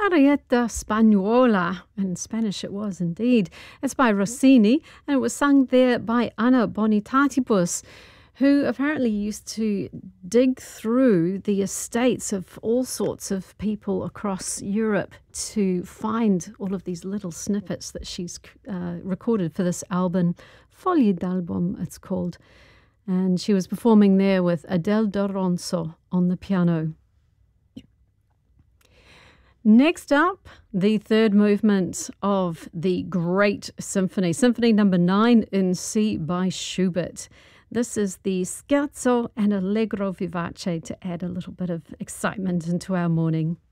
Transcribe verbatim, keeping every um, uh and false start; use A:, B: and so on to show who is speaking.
A: Arietta Spagnola, in Spanish it was indeed. It's by Rossini, and it was sung there by Anna Bonitatibus, who apparently used to dig through the estates of all sorts of people across Europe to find all of these little snippets that she's uh, recorded for this album. Fogli d'Album, it's called. And she was performing there with Adele Doronzo on the piano. Next up, the third movement of the Great Symphony, Symphony number nine in C by Schubert. This is the Scherzo and Allegro Vivace to add a little bit of excitement into our morning.